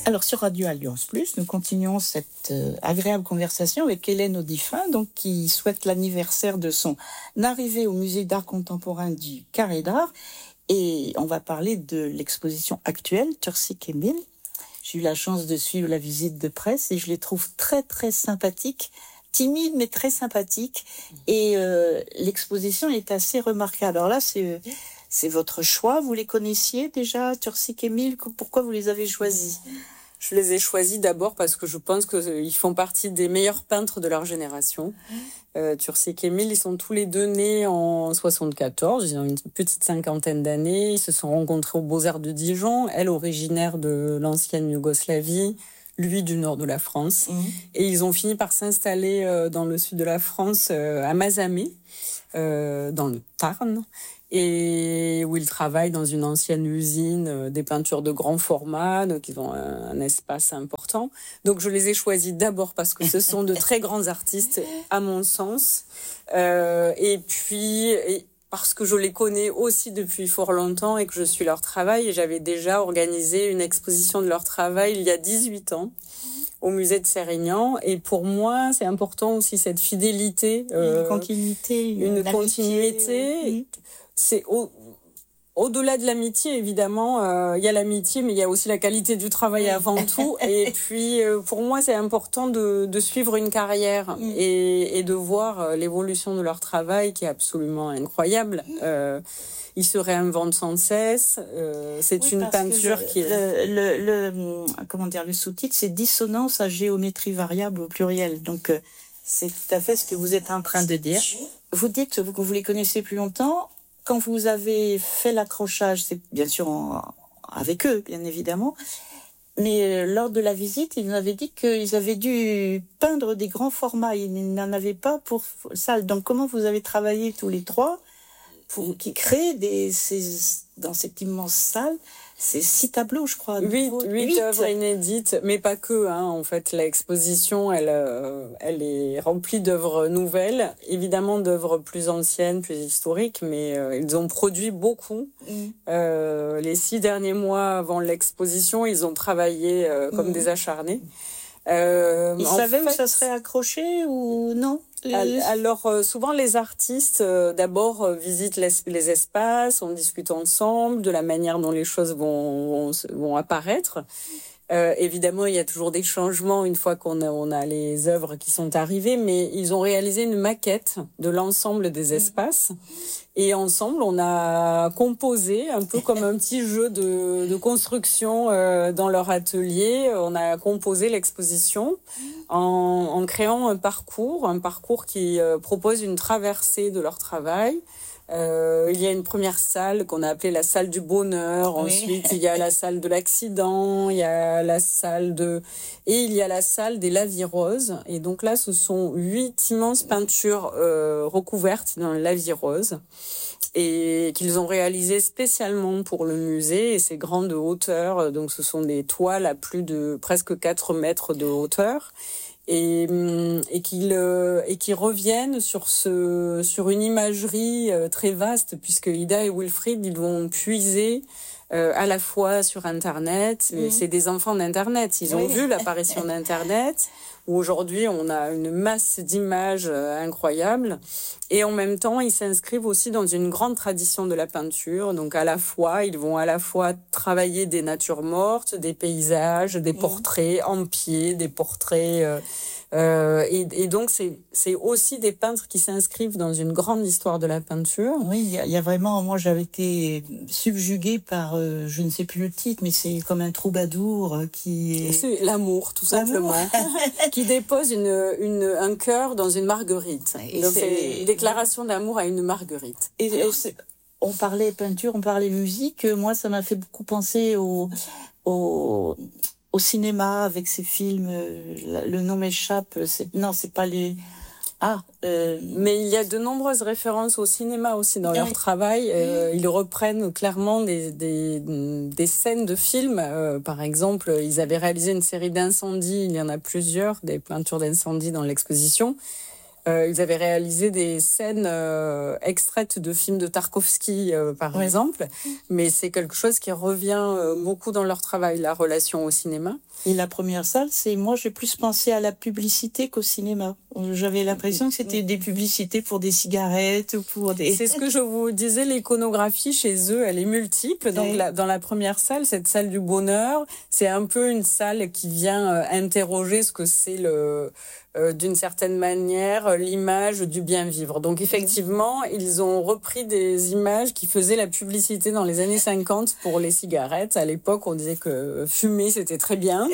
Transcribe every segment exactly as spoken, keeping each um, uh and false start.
Alors, sur Radio Alliance Plus, nous continuons cette euh, agréable conversation avec Hélène Audifin, donc, qui souhaite l'anniversaire de son arrivée au Musée d'art contemporain du Carré d'Art. Et on va parler de l'exposition actuelle, Tursik Emil. J'ai eu la chance de suivre la visite de presse et je les trouve très, très sympathiques, timides, mais très sympathiques. Et euh, l'exposition est assez remarquable. Alors là, c'est... C'est votre choix, vous les connaissiez déjà, Tursik Emil, pourquoi vous les avez choisis ? Je les ai choisis d'abord parce que je pense qu'ils font partie des meilleurs peintres de leur génération. Euh, Tursik Emil, ils sont tous les deux nés en soixante-quatorze, ils ont une petite cinquantaine d'années, ils se sont rencontrés aux Beaux-Arts de Dijon, elle originaire de l'ancienne Yougoslavie, lui du nord de la France. Mmh. Et ils ont fini par s'installer euh, dans le sud de la France, euh, à Mazamet, euh, dans le Tarn, et où ils travaillent dans une ancienne usine, euh, des peintures de grand format, donc ils ont un, un espace important. Donc je les ai choisis d'abord parce que ce sont de très grands artistes, à mon sens, euh, et puis... Et, parce que je les connais aussi depuis fort longtemps et que je suis leur travail. Et j'avais déjà organisé une exposition de leur travail il y a dix-huit ans au musée de Sérignan. Et pour moi, c'est important aussi cette fidélité. Euh, une continuité. Une continuité. Oui. C'est au, au-delà de l'amitié, évidemment. Il euh, y a l'amitié, mais il y a aussi la qualité du travail avant tout. Et puis, euh, pour moi, c'est important de, de suivre une carrière mm. et, et de voir euh, l'évolution de leur travail qui est absolument incroyable. Euh, ils se réinventent sans cesse. Euh, c'est oui, une peinture le, qui est... Le, le, le, comment dire, le sous-titre, c'est « Dissonance à géométrie variable » au pluriel. Donc, euh, c'est tout à fait ce que vous êtes en train de dire. Vous dites que vous, vous les connaissez plus longtemps. Quand vous avez fait l'accrochage, c'est bien sûr en, avec eux, bien évidemment, mais euh, lors de la visite, ils nous avaient dit qu'ils avaient dû peindre des grands formats. Ils n'en avaient pas pour salle. Donc, comment vous avez travaillé tous les trois pour qui créent des, ces, dans cette immense salle c'est six tableaux, je crois. Huit, huit œuvres inédites, mais pas que. Hein. En fait, l'exposition, elle, euh, elle est remplie d'œuvres nouvelles, évidemment d'œuvres plus anciennes, plus historiques, mais euh, ils ont produit beaucoup. Mm. Euh, les six derniers mois avant l'exposition, ils ont travaillé euh, comme mm. des acharnés. Euh, ils savaient fait, où ça serait accroché ou non ? Alors, euh, souvent, les artistes, euh, d'abord, euh, visitent les, les espaces, on discute ensemble de la manière dont les choses vont, vont, vont apparaître. Euh, évidemment, il y a toujours des changements une fois qu'on a, on a les œuvres qui sont arrivées, mais ils ont réalisé une maquette de l'ensemble des espaces. Et ensemble, on a composé un peu comme un petit jeu de, de construction euh, dans leur atelier. On a composé l'exposition en, en créant un parcours, un parcours qui euh, propose une traversée de leur travail. Euh, il y a une première salle qu'on a appelée la salle du bonheur. Oui. Ensuite, il y a la salle de l'accident. Il y a la salle de... Et il y a la salle des lavis roses. Et donc là, ce sont huit immenses peintures euh, recouvertes dans le lavis rose et qu'ils ont réalisées spécialement pour le musée. Et c'est grand de hauteur. Donc, ce sont des toiles à plus de presque quatre mètres de hauteur. Et, et qu'ils euh, et qui reviennent sur ce sur une imagerie euh, très vaste puisque Ida et Wilfried ils vont puiser euh, à la fois sur Internet. Mmh. C'est des enfants d'Internet, ils ont oui. vu l'apparition d'Internet où aujourd'hui on a une masse d'images euh, incroyables et en même temps ils s'inscrivent aussi dans une grande tradition de la peinture. Donc à la fois ils vont à la fois travailler des natures mortes, des paysages, des mmh. portraits en pied, des portraits euh, Euh, et, et donc, c'est, c'est aussi des peintres qui s'inscrivent dans une grande histoire de la peinture. Oui, il y a, il y a vraiment... Moi, j'avais été subjuguée par, euh, je ne sais plus le titre, mais c'est comme un troubadour qui est... C'est l'amour, tout simplement, qui dépose une, une, un cœur dans une marguerite. Et donc, c'est, c'est une déclaration d'amour à une marguerite. Et, et on parlait peinture, on parlait musique. Moi, ça m'a fait beaucoup penser au... au au cinéma avec ces films, euh, le nom m'échappe, c'est, non, c'est pas les... Ah, euh... mais il y a de nombreuses références au cinéma aussi dans oui. leur travail. Euh, ils reprennent clairement des, des, des scènes de films. Euh, par exemple, ils avaient réalisé une série d'incendies, il y en a plusieurs, des peintures d'incendies dans l'exposition. Euh, ils avaient réalisé des scènes euh, extraites de films de Tarkovsky, euh, par oui. exemple. Mais c'est quelque chose qui revient euh, beaucoup dans leur travail, la relation au cinéma. Et la première salle, c'est moi, j'ai plus pensé à la publicité qu'au cinéma. J'avais l'impression que c'était des publicités pour des cigarettes ou pour des... C'est ce que je vous disais, l'iconographie chez eux, elle est multiple. Donc, Oui. la, dans la première salle, cette salle du bonheur, c'est un peu une salle qui vient euh, interroger ce que c'est le... Euh, d'une certaine manière, l'image du bien vivre. Donc, effectivement, ils ont repris des images qui faisaient la publicité dans les années cinquante pour les cigarettes. À l'époque, on disait que fumer, c'était très bien.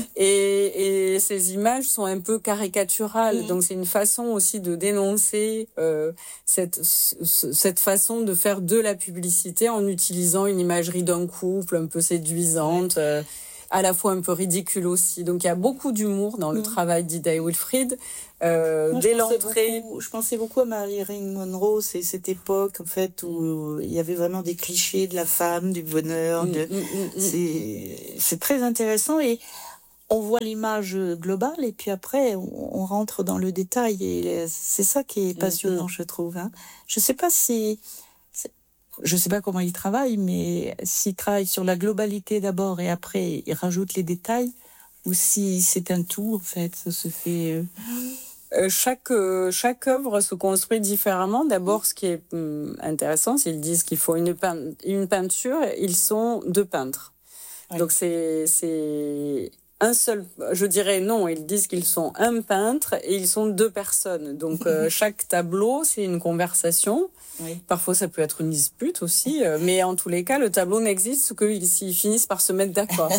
Et, et ces images sont un peu caricaturales. Mmh. Donc, c'est une façon aussi de dénoncer euh, cette, cette façon de faire de la publicité en utilisant une imagerie d'un couple un peu séduisante. Euh, à la fois un peu ridicule aussi. Donc, il y a beaucoup d'humour dans le mmh. travail d'Ida et Wilfried. Euh, Moi, dès je pensais l'entrée... beaucoup, je pensais beaucoup à Marilyn Monroe, c'est cette époque, en fait, où il y avait vraiment des clichés de la femme, du bonheur. Mmh, de... mmh, mmh. C'est, c'est très intéressant et on voit l'image globale et puis après, on, on rentre dans le détail et c'est ça qui est passionnant, mmh. je trouve. Hein. Je sais pas si... Je ne sais pas comment il travaille, mais s'il travaille sur la globalité d'abord et après il rajoute les détails, ou si c'est un tout, en fait, ça se fait... Euh, chaque, euh, chaque œuvre se construit différemment. D'abord, ce qui est hum, intéressant, c'est qu'ils disent qu'il faut une, pein- une peinture, ils sont deux peintres. Oui. Donc c'est, c'est un seul... Je dirais non, ils disent qu'ils sont un peintre et ils sont deux personnes. Donc euh, chaque tableau, c'est une conversation. Oui. Parfois, ça peut être une dispute aussi, euh, mais en tous les cas, le tableau n'existe que s'ils finissent par se mettre d'accord.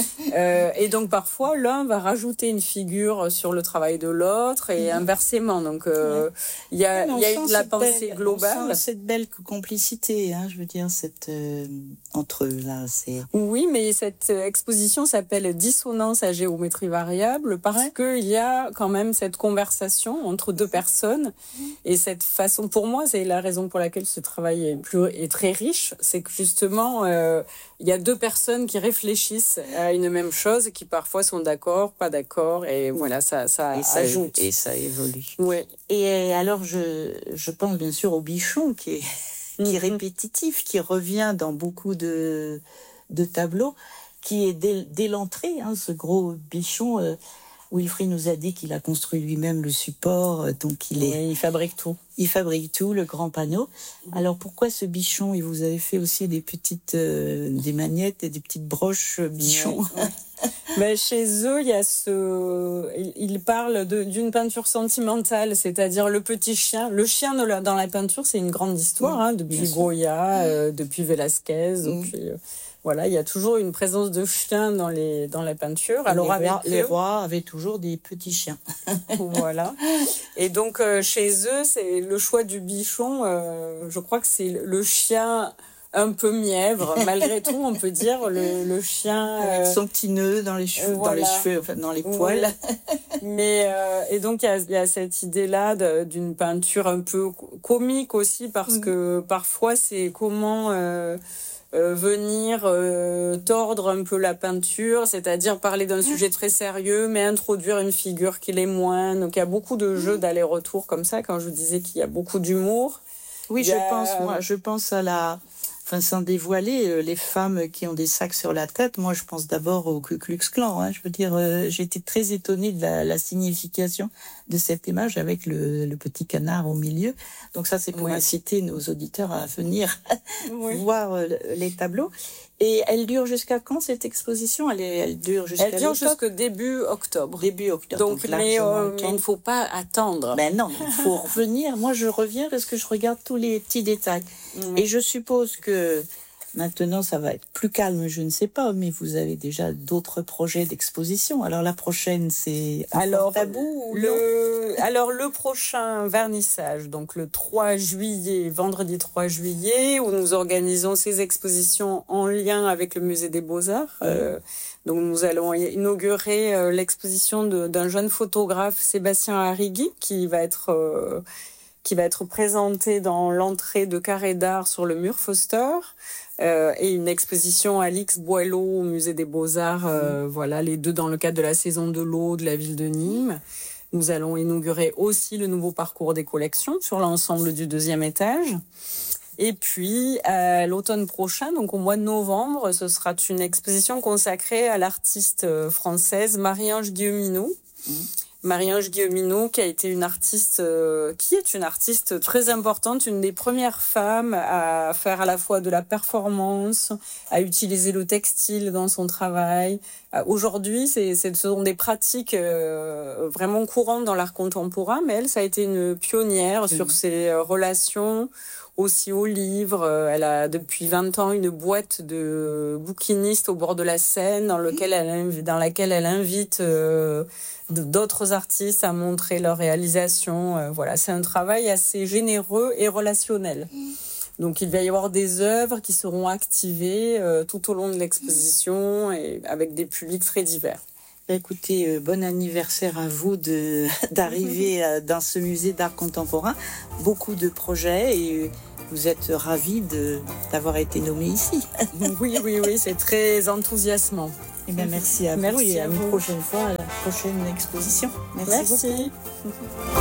euh, et donc, parfois, l'un va rajouter une figure sur le travail de l'autre et mmh. inversement. Donc, il euh, ouais. y a, y a eu de la pensée belle, globale. On sent cette belle complicité, hein, je veux dire, cette, euh, entre eux, là. C'est... Oui, mais cette exposition s'appelle Dissonance à géométrie variable parce ouais. qu'il y a quand même cette conversation entre deux personnes mmh. et cette façon, pour moi, c'est la raison pour laquelle ce travail est, plus, est très riche, c'est que justement, euh, il y a deux personnes qui réfléchissent à une même chose, qui parfois sont d'accord, pas d'accord, et voilà, ça, ça et ça ajoute. Et ça évolue. Ouais. Et alors, je, je pense bien sûr au bichon, qui est, qui est répétitif, qui revient dans beaucoup de, de tableaux, qui est dès, dès l'entrée, hein, ce gros bichon... Euh, Wilfried nous a dit qu'il a construit lui-même le support, donc il est... Oui, il fabrique tout. Il fabrique tout, le grand panneau. Alors pourquoi ce bichon? Et vous avez fait aussi des petites, euh, des magnettes et des petites broches bichons. Ouais, ouais. Mais chez eux, il y a ce, ils parlent de, d'une peinture sentimentale, c'est-à-dire le petit chien. Le chien dans la peinture, c'est une grande histoire, mmh, hein, depuis Goya, euh, depuis Velázquez, mmh. depuis. Euh, Voilà, il y a toujours une présence de chiens dans, les, dans la peinture. Alors, les, rois, les rois avaient toujours des petits chiens. Voilà. Et donc, euh, chez eux, c'est le choix du bichon. Euh, je crois que c'est le chien un peu mièvre. Malgré tout, on peut dire le, le chien... Euh, Avec son petit nœud dans les cheveux, voilà. dans les, cheveux enfin, dans les poils. Voilà. Mais, euh, et donc, il y, y a cette idée-là de, d'une peinture un peu comique aussi, parce mmh. que parfois, c'est comment... Euh, Euh, venir euh, tordre un peu la peinture, c'est-à-dire parler d'un sujet très sérieux, mais introduire une figure qui l'est moins. Donc il y a beaucoup de jeux d'aller-retour comme ça, quand je vous disais qu'il y a beaucoup d'humour. Oui, je a... pense, moi, je pense à la... Enfin, sans dévoiler, les femmes qui ont des sacs sur la tête, moi, je pense d'abord au Ku Klux Klan. Hein. Je veux dire, euh, j'ai été très étonnée de la, la signification de cette image avec le, le petit canard au milieu. Donc ça, c'est pour oui. inciter nos auditeurs à venir oui. voir euh, les tableaux. Et elle dure jusqu'à quand, cette exposition? Elle, est, elle dure jusqu'à Elle dure jusqu'au début octobre. Début octobre. Donc, donc mais, euh, mais il ne faut pas attendre. Ben non, il faut revenir. Moi, je reviens parce que je regarde tous les petits détails. Mmh. Et je suppose que maintenant, ça va être plus calme, je ne sais pas, mais vous avez déjà d'autres projets d'exposition. Alors, la prochaine, c'est alors, tabou ou le... Alors, le prochain vernissage, donc le trois juillet, vendredi trois juillet, où nous organisons ces expositions en lien avec le Musée des Beaux-Arts. Mmh. Euh, donc, nous allons inaugurer euh, l'exposition de, d'un jeune photographe, Sébastien Arrigui, qui va être... Euh, qui va être présenté dans l'entrée de Carré d'Art sur le mur Foster, euh, et une exposition Alix Boileau au Musée des Beaux-Arts, euh, mmh. voilà, les deux dans le cadre de la saison de l'eau de la ville de Nîmes. Nous allons inaugurer aussi le nouveau parcours des collections sur l'ensemble du deuxième étage. Et puis, euh, l'automne prochain, donc au mois de novembre, ce sera une exposition consacrée à l'artiste française Marie-Ange Guilleminault. Mmh. Marie-Ange Guilleminault, qui a été une artiste, euh, qui est une artiste très importante, une des premières femmes à faire à la fois de la performance, à utiliser le textile dans son travail. Euh, aujourd'hui, c'est, c'est, ce sont des pratiques euh, vraiment courantes dans l'art contemporain, mais elle, ça a été une pionnière mmh. sur ces relations aussi au livre. Elle a depuis vingt ans une boîte de bouquinistes au bord de la Seine dans, lequel elle, dans laquelle elle invite euh, d'autres artistes à montrer leurs réalisations. Euh, voilà, c'est un travail assez généreux et relationnel. Donc il va y avoir des œuvres qui seront activées euh, tout au long de l'exposition et avec des publics très divers. Écoutez, euh, bon anniversaire à vous de, d'arriver euh, dans ce musée d'art contemporain. Beaucoup de projets et vous êtes ravis de, d'avoir été nommé ici. Oui, oui, oui, c'est très enthousiasmant. Eh bien, merci à merci vous et à à vous. une prochaine fois, à la prochaine exposition. Merci, merci. beaucoup.